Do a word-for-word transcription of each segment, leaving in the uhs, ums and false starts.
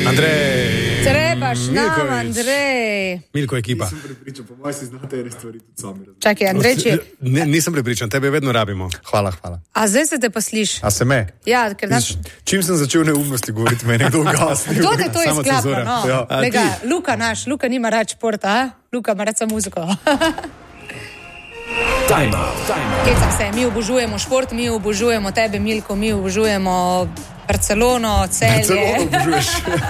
Andrej. Trebaš nam, Andrej. Milko ekipa. Nisem prepričan, po mojem si znate ene stvari tudi sami. Čakaj, Andrej, če... Ne, nisem prepričan, tebe vedno rabimo. Hvala, hvala. A zdaj se te pa sliš? A se me? Ja, ker naš... Čim sem začel neumnosti govoriti, me je nekdo ugasnil. Kdo te to Samo izklapno, cenzura. no? Ja. A, Lega, ti? Luka naš, Luka nima rad športa, a? Luka ima rad samo muziko. Time out, time out. Kecam se, mi obožujemo šport, mi obožujemo tebe, Milko, mi obožujemo Barcelono, Celje. Barcelono obožuješ.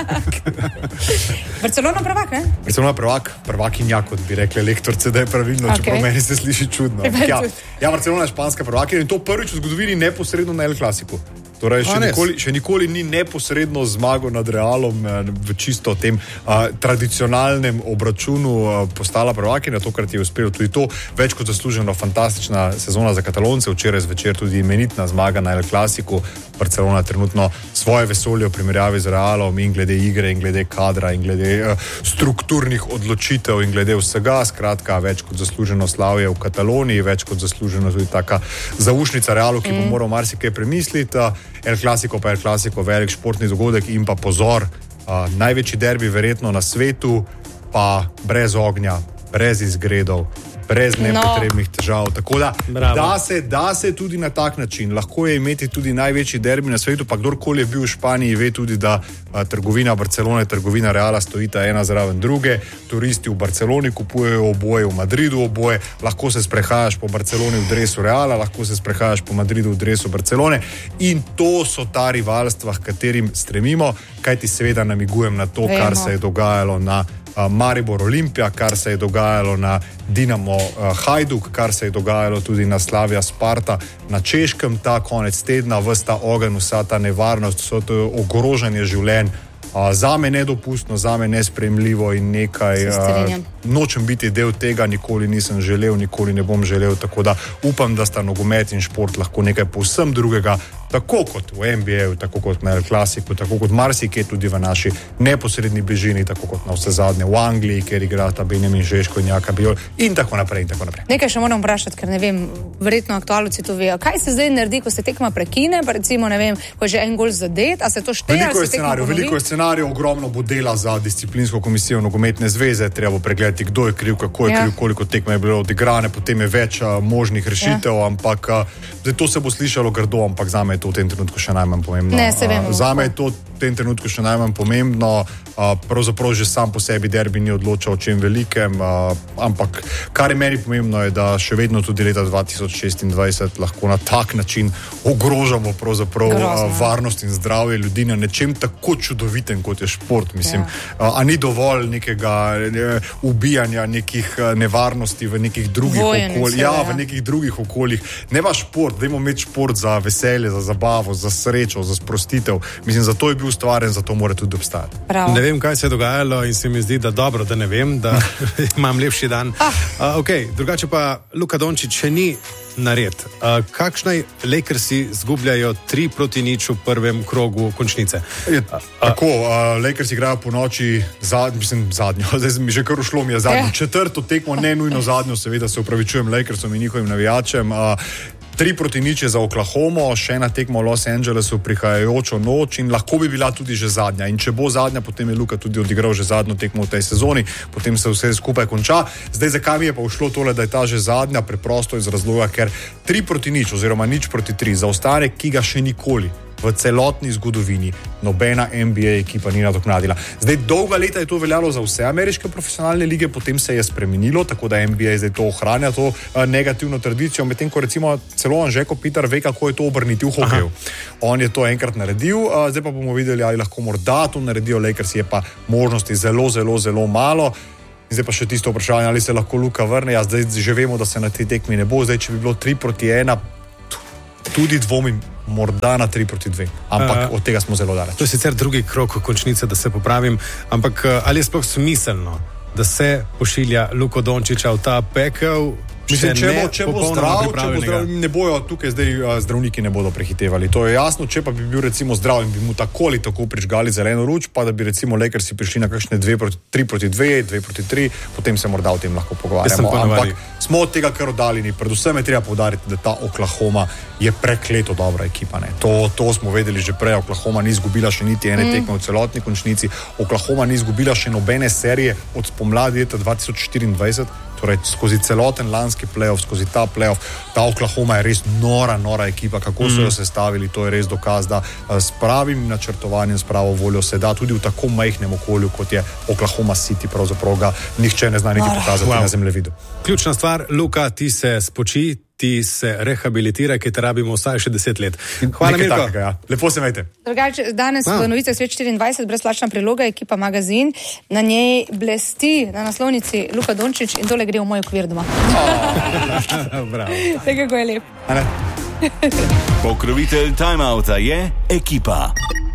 Barcelona prvak, ne? Barcelona prvak, prvakinja, kot bi rekli lektorce, da je pravilno, Okay. čeprav meni se sliši čudno. Meni Ja, tudi. ja, Barcelona je španska prvakinja in to prvič v zgodovini neposredno na El Clasiku. Torej, še A, res? nikoli, še nikoli ni neposredno zmago nad Realom eh, v čisto tem uh, tradicionalnem obračunu uh, postala prvakinja, tokrat je uspelo tudi to, več kot zasluženo, fantastična sezona za Katalonce, včeraj zvečer tudi imenitna zmaga na El Clasiku. Barcelona trenutno svoje vesolje v primerjavi z Realom in glede igre in glede kadra in glede uh, strukturnih odločitev in glede vsega, skratka, več kot zasluženo slavje v Kataloniji, več kot zasluženo tudi taka zaušnica Realu, ki bo moral marsikaj premisliti. Uh, El Clasico pa El Clasico, velik športni dogodek in pa pozor, uh, največji derbi verjetno na svetu, pa brez ognja, brez izgredov, brez nepotrebnih težav. Tako da, da se, da se tudi na tak način. Lahko je imeti tudi največji derbi na svetu, pa kdorkoli je bil v Španiji, ve tudi, da a, trgovina Barcelone, trgovina Reala stojita ena zraven druge. Turisti v Barceloni kupujejo oboje, v Madridu oboje. Lahko se sprehajaš po Barceloni v dresu Reala, lahko se sprehajaš po Madridu v dresu Barcelone. In to so ta rivalstva, k katerim stremimo, kajti seveda namigujem na to, Vemo. kar se je dogajalo na Maribor Olimpija, kar se je dogajalo na Dinamo uh, Hajduk, kar se je dogajalo tudi na Slavia Sparta na Češkem ta konec tedna, ves ta ogenj, vsa ta nevarnost, vso to ogrožanje življenj. Uh, zame nedopustno, zame nesprejemljivo in nekaj, uh, nočem biti del tega, nikoli nisem želel, nikoli ne bom želel, tako da upam, da sta nogomet in šport lahko nekaj povsem drugega, tako kot v N B A-ju, tako kot na El Clasiku, tako kot marsikje tudi v naši neposredni bližini, tako kot na vse zadnje v Angliji, kjer igrata Benjamin Žeško in Jaka Bijol in tako naprej in tako naprej. Nekaj še moram vprašati, ker ne vem, verjetno aktualci to vejo. Kaj se zdaj naredi, ko se tekma prekine, pa recimo, ne vem, ko je že en gol zadet, a se to šteje? Veliko je scenarijev, veliko je scenarijev, ogromno bo dela za disciplinsko komisijo nogometne zveze, treba bo pregledati, kdo je kriv, kako je Ja. kriv, koliko tekme je bilo odigrane, potem je več a, možnih rešitev, Ja. ampak a, zdaj to se bo slišalo grdo, ampak zame je to v tem trenutku še najmanj pomembno. Ne, se vemo. A, zame je to v tem trenutku še najmanj pomembno, a, pravzaprav že sam po sebi derbi ni odločal o čem velikem, a, ampak kar je meni pomembno je, da še vedno tudi leta dva tisoč šestindvajset lahko na tak način ogrožamo pravzaprav a, varnost in zdravje ljudi na nečem tako čudovitem, kot je šport, mislim. Ja. A, a ni dovolj nekega ne, ubijanja nekih a, nevarnosti v nekih drugih okoljih, ja, v nekih drugih okoljih. Ne pa šport, dajmo imeti šport za veselje, za zabavo, za srečo, za sprostitev. Mislim, zato je bil ustvarjen, zato mora tudi obstajati. Prav. Ne vem, kaj se je dogajalo in se mi zdi, da dobro, da ne vem, da imam lepši dan. Ah. Uh, okay, drugače pa Luka Dončić še ni nared. Uh, kakšne Lakersi zgubljajo tri proti nič v prvem krogu končnice? Je, tako, uh, Lakers igrajo po noči zad, mislim, zadnjo, zdaj mi že kar ušlo mi je zadnjo, Ja. četrto tekmo, ne nujno zadnjo, seveda se upravičujem Lakersom in njihovim navijačem. Uh, Tri proti nič je za Oklahomo, še ena tekma v Los Angelesu prihajajočo noč in lahko bi bila tudi že zadnja. In če bo zadnja, potem je Luka tudi odigral že zadnjo tekmo v tej sezoni, potem se vse skupaj konča. Zdaj, zakaj mi je pa ušlo tole, da je ta že zadnja? Preprosto iz razloga, ker tri proti nič oziroma nič proti tri zaostanek, ki ga še nikoli v celotni zgodovini nobena N B A ekipa ni nadoknadila. Zdaj, dolga leta je to veljalo za vse ameriške profesionalne lige, potem se je spremenilo, tako da N B A zdaj to ohranja, to uh, negativno tradicijo, medtem ko recimo celo Anže Kopitar ve, kako je to obrniti v hokeju. On je to enkrat naredil, uh, zdaj pa bomo videli, ali lahko morda to naredijo Lakers, je pa možnosti zelo, zelo, zelo malo. In zdaj pa še tisto vprašanje, ali se lahko Luka vrne. Ja, zdaj že vemo, da se na tej tekmi ne bo. Zdaj, če bi bilo tri proti ena, tudi dvomim, morda na tri proti dve, ampak uh, od tega smo zelo daleč. To je sicer drugi krog končnice, da se popravim, ampak ali je sploh smiselno, da se pošilja Luko Dončića v ta pekel, Mislim, če bo, če bo zdrav, če bo zdrav, ne bojo tukaj zdaj zdravniki ne bodo prehitevali. To je jasno, če pa bi bil recimo zdrav in bi mu tako ali tako prižgali zeleno luč, pa da bi recimo Lakersi prišli na kakšne dve proti tri proti dve, dve proti tri, potem se morda o tem lahko pogovarjamo. Ampak smo od tega kar oddaljeni. Predvsem je treba poudariti, da ta Oklahoma je prekleto dobra ekipa. Ne. To, to smo vedeli že prej. Oklahoma ni izgubila še niti ene mm. tekme v celotni končnici. Oklahoma ni izgubila še nobene serije od spomladi leta dva tisoč štiriindvajset. Torej, skozi celoten lanski playoff, skozi ta playoff, ta Oklahoma je res nora, nora ekipa. Kako so jo sestavili, to je res dokaz, da s pravim načrtovanjem, s pravo voljo se da tudi v tako majhnem okolju, kot je Oklahoma City, pravzaprav ga nihče ne zna niti pokazati wow. na zemljevidu. Ključna stvar, Luka, ti se spoči, ti se rehabilitiraj, ki te rabimo vsaj še deset let. Hvala, Milko. Takega, ja. Lepo se imejte. Drugače, danes ah. v novicah Svet štiriindvajset, brezplačna priloga, ekipa Magazin, na njej blesti na naslovnici Luka Dončić in dole gre v moj okvir doma. Oh. Bravo. Tako kako je lep. Pokrovitelj Time Outa je Ekipa.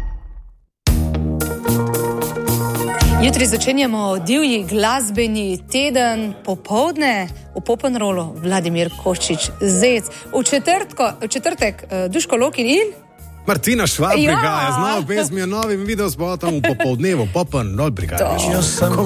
Jutri začenjamo divji glasbeni teden popoldne v Pop'n'Rollu Vladimir Koščič Zec. V, v četrtek uh, Duško Lokin in Martina Švab ja. prihaja z novo pesmijo, novim videospotom v popoldnevu Pop'n'Roll prihaja.